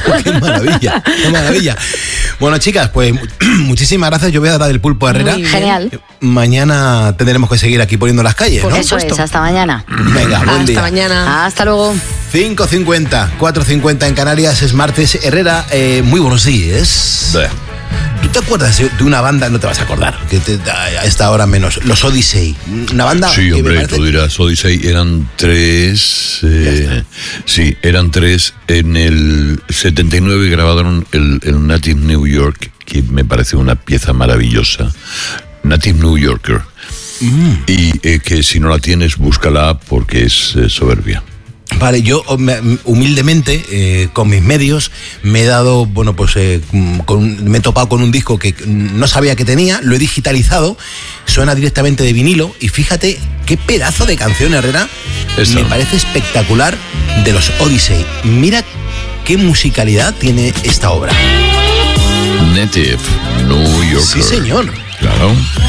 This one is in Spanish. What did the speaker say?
¡Qué maravilla! ¡Qué maravilla! Bueno, chicas, pues muchísimas gracias. Yo voy a dar del Pulpo Herrera. Genial. Mañana tendremos que seguir aquí poniendo las calles, ¿no? Eso es, hasta mañana. Venga, buen día. Hasta mañana. Hasta luego. 5:50, 4:50 en Canarias, es martes. Herrera, muy buenos días. ¿Tú te acuerdas de una banda? No te vas a acordar, que a esta hora menos. Los Odyssey. Una banda. Sí, hombre, tú dirás, Odyssey eran tres. Sí, eran tres. En el 79 grabaron el Native New York, que me parece una pieza maravillosa. Native New Yorker. Y que si no la tienes, búscala porque es soberbia. Vale, yo humildemente, con mis medios, me he dado, bueno, pues me he topado con un disco que no sabía que tenía, lo he digitalizado, suena directamente de vinilo y fíjate qué pedazo de canción, Herrera. Eso. Me parece espectacular, de los Odyssey. Mira qué musicalidad tiene esta obra. Native New Yorker. Sí, señor. Claro.